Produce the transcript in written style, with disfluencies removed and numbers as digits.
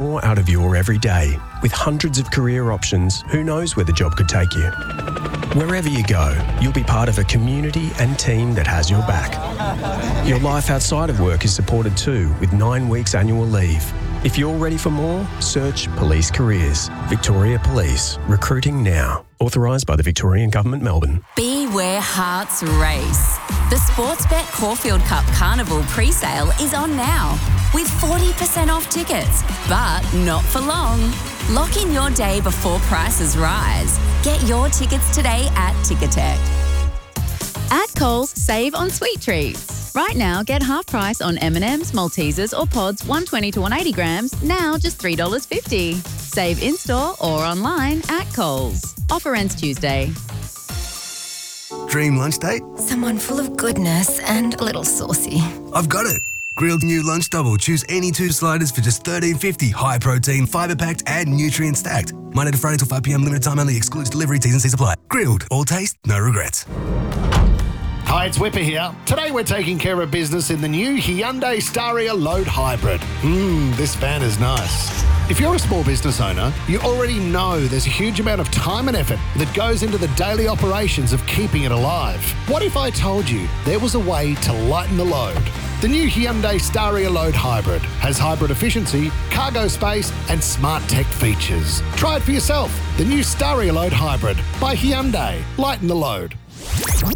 more out of your everyday. With hundreds of career options, who knows where the job could take you? Wherever you go, you'll be part of a community and team that has your back. Your life outside of work is supported too, with 9 weeks annual leave. If you're ready for more, search Police Careers. Victoria Police. Recruiting now. Authorised by the Victorian Government, Melbourne. Be where hearts race. The Sportsbet Caulfield Cup Carnival pre-sale is on now with 40% off tickets, but not for long. Lock in your day before prices rise. Get your tickets today at Ticketek. At Coles, save on sweet treats. Right now, get half price on M&M's, Maltesers or Pods 120 to 180 grams, now just $3.50. Save in-store or online at Coles. Offer ends Tuesday. Dream lunch date? Someone full of goodness and a little saucy. I've got it. Grilled new lunch double. Choose any 2 sliders for just $13.50. High protein, fibre packed and nutrient stacked. Monday to Friday till 5 p.m. Limited time only. Excludes delivery. T's and C's apply. Grilled. All taste, no regrets. Hi, it's Whipper here. Today we're taking care of business in the new Hyundai Staria Load Hybrid. This van is nice. If you're a small business owner, you already know there's a huge amount of time and effort that goes into the daily operations of keeping it alive. What if I told you there was a way to lighten the load? The new Hyundai Staria Load Hybrid has hybrid efficiency, cargo space and smart tech features. Try it for yourself. The new Staria Load Hybrid by Hyundai. Lighten the load.